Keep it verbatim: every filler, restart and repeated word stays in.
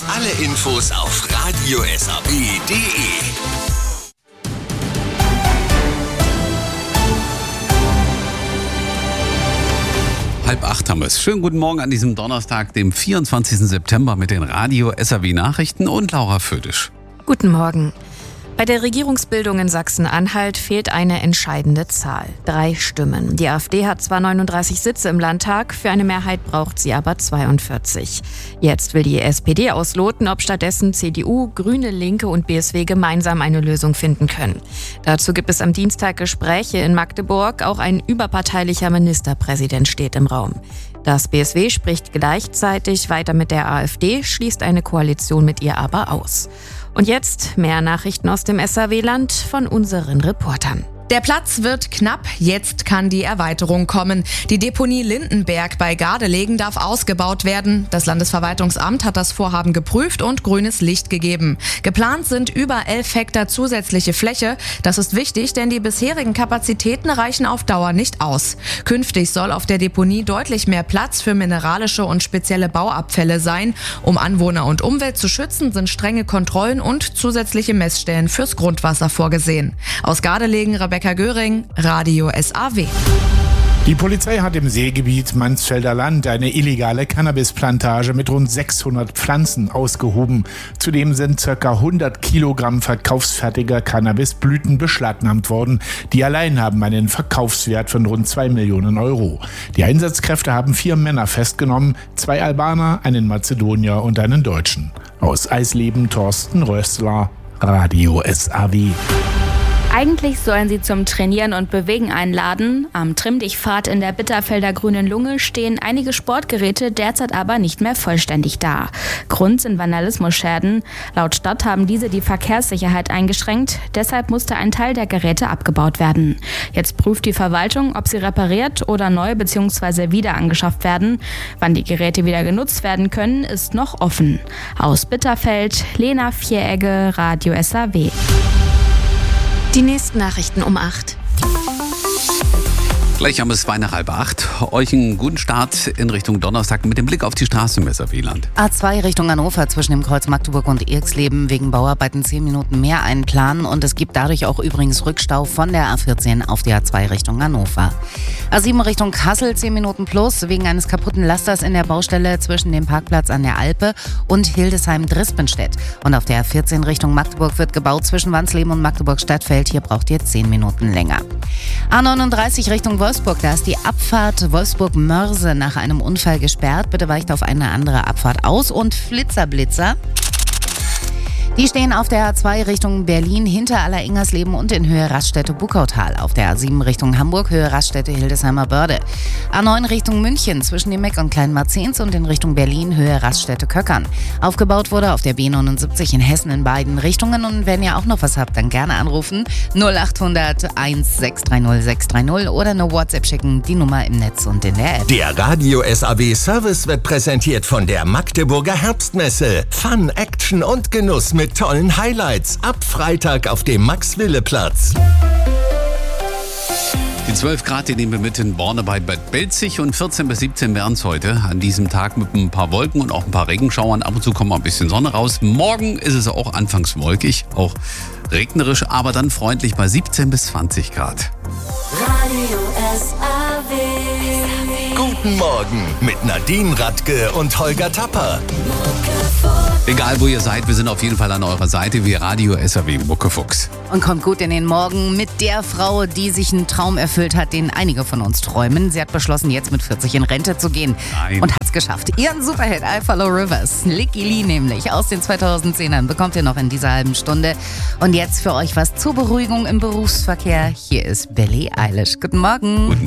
Alle Infos auf radio s a b punkt d e. Halb acht haben wir es. Schönen guten Morgen an diesem Donnerstag, dem vierundzwanzigsten September mit den Radio S A W Nachrichten und Laura Födisch. Guten Morgen. Bei der Regierungsbildung in Sachsen-Anhalt fehlt eine entscheidende Zahl. Drei Stimmen. Die AfD hat zwar neununddreißig Sitze im Landtag, für eine Mehrheit braucht sie aber zweiundvierzig. Jetzt will die S P D ausloten, ob stattdessen C D U, Grüne, Linke und B S W gemeinsam eine Lösung finden können. Dazu gibt es am Dienstag Gespräche in Magdeburg. Auch ein überparteilicher Ministerpräsident steht im Raum. Das B S W spricht gleichzeitig weiter mit der AfD, schließt eine Koalition mit ihr aber aus. Und jetzt mehr Nachrichten aus dem S A W-Land von unseren Reportern. Der Platz wird knapp, jetzt kann die Erweiterung kommen. Die Deponie Lindenberg bei Gardelegen darf ausgebaut werden. Das Landesverwaltungsamt hat das Vorhaben geprüft und grünes Licht gegeben. Geplant sind über elf Hektar zusätzliche Fläche. Das ist wichtig, denn die bisherigen Kapazitäten reichen auf Dauer nicht aus. Künftig soll auf der Deponie deutlich mehr Platz für mineralische und spezielle Bauabfälle sein. Um Anwohner und Umwelt zu schützen, sind strenge Kontrollen und zusätzliche Messstellen fürs Grundwasser vorgesehen. Aus Gardelegen, Rebecca Göring, Radio S A W. Die Polizei hat im Seegebiet Mansfelder Land eine illegale Cannabisplantage mit rund sechshundert Pflanzen ausgehoben. Zudem sind ca. hundert Kilogramm verkaufsfertiger Cannabisblüten beschlagnahmt worden. Die allein haben einen Verkaufswert von rund zwei Millionen Euro. Die Einsatzkräfte haben vier Männer festgenommen, zwei Albaner, einen Mazedonier und einen Deutschen. Aus Eisleben Thorsten Rössler, Radio S A W. Eigentlich sollen sie zum Trainieren und Bewegen einladen. Am Trimm-Dich-Pfad in der Bitterfelder Grünen Lunge stehen einige Sportgeräte derzeit aber nicht mehr vollständig da. Grund sind Vandalismusschäden. Laut Stadt haben diese die Verkehrssicherheit eingeschränkt. Deshalb musste ein Teil der Geräte abgebaut werden. Jetzt prüft die Verwaltung, ob sie repariert oder neu bzw. wieder angeschafft werden. Wann die Geräte wieder genutzt werden können, ist noch offen. Aus Bitterfeld, Lena Vieregge, Radio S A W. Die nächsten Nachrichten um acht. Gleich haben wir es zwei nach halb acht. Euch einen guten Start in Richtung Donnerstag mit dem Blick auf die Straße im S A W-Land. A zwei Richtung Hannover zwischen dem Kreuz Magdeburg und Irxleben wegen Bauarbeiten zehn Minuten mehr einplanen und es gibt dadurch auch übrigens Rückstau von der A vierzehn auf die A zwei Richtung Hannover. A sieben Richtung Kassel zehn Minuten plus wegen eines kaputten Lasters in der Baustelle zwischen dem Parkplatz an der Alpe und Hildesheim-Drispenstedt. Und auf der A vierzehn Richtung Magdeburg wird gebaut zwischen Wansleben und Magdeburg-Stadtfeld. Hier braucht ihr zehn Minuten länger. A neununddreißig Richtung Wolfsburg, da ist die Abfahrt Wolfsburg-Mörse nach einem Unfall gesperrt. Bitte weicht auf eine andere Abfahrt aus. Und Flitzerblitzer, die stehen auf der A zwei Richtung Berlin hinter Aller-Ingersleben und in Höhe Raststätte-Bukautal. Auf der A sieben Richtung Hamburg, Höhe Raststätte-Hildesheimer Börde. A neun Richtung München zwischen dem Meck und Kleinmarzens und in Richtung Berlin, Höhe Raststätte-Köckern. Aufgebaut wurde auf der B neunundsiebzig in Hessen in beiden Richtungen. Und wenn ihr auch noch was habt, dann gerne anrufen. null achthundert eins sechs drei null sechs drei null oder eine WhatsApp schicken, die Nummer im Netz und in der App. Der Radio S A W Service wird präsentiert von der Magdeburger Herbstmesse. Fun, Action und Genuss mit Mit tollen Highlights ab Freitag auf dem Max-Wille-Platz. Die zwölf Grad, die nehmen wir mit in Borne bei Bad Belzig und vierzehn bis siebzehn werden es heute. An diesem Tag mit ein paar Wolken und auch ein paar Regenschauern. Ab und zu kommt mal ein bisschen Sonne raus. Morgen ist es auch anfangs wolkig, auch regnerisch, aber dann freundlich bei siebzehn bis zwanzig Grad. Radio S A W. Guten Morgen mit Nadine Radke und Holger Tapper. Egal wo ihr seid, wir sind auf jeden Fall an eurer Seite wie Radio S A W Muckefuchs. Und kommt gut in den Morgen mit der Frau, die sich einen Traum erfüllt hat, den einige von uns träumen. Sie hat beschlossen, jetzt mit vierzig in Rente zu gehen. Nein. Und hat's geschafft. Ihren Superhit I Follow Rivers, Licky Lee nämlich, aus den zweitausendzehnern, bekommt ihr noch in dieser halben Stunde. Und jetzt für euch was zur Beruhigung im Berufsverkehr. Hier ist Billie Eilish. Guten Morgen. Guten